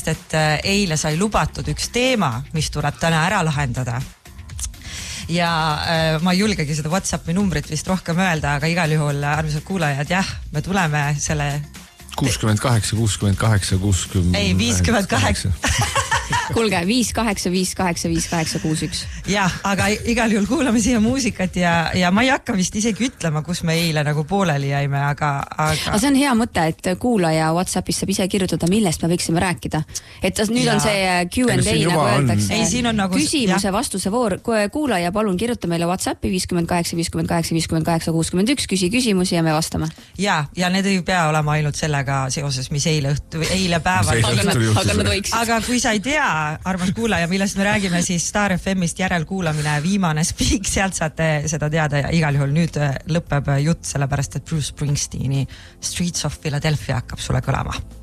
sellepärast, et eile sai lubatud üks teema, mis tuleb täna ära lahendada. Ja ma ei julgegi seda WhatsAppi numbrit vist rohkem öelda, aga igal juhul armsad kuulajad, jah, me tuleme selle 68, 68, 60... Ei, 58. Kuulge, 58585861. Jah, aga igal juhul kuulame siia muusikat ja ma ei hakka vist isegi ütlema, kus me eile nagu pooleli jäime, aga see on hea mõte, et kuulaja WhatsAppis saab ise kirjutada, millest me võiksime rääkida. Et nüüd on see Q&A, nagu öeldakse. Ei, siin on nagu... Küsimuse vastuse voor. Kuulaja, palun kirjuta meile WhatsAppi 58 58 58 61, küsi küsimusi ja me vastame. Ja need ei pea olema ainult sellega seoses, mis eile päeval. Aga kui sa ei tea, armas kuulaja, millest me räägime, siis Star FM-ist järelkuulamine, viimane speak, sealt saate seda teada ja igal juhul nüüd lõpeb jutt sellepärast, et Bruce Springsteeni Streets of Philadelphia hakkab sulle kõlama.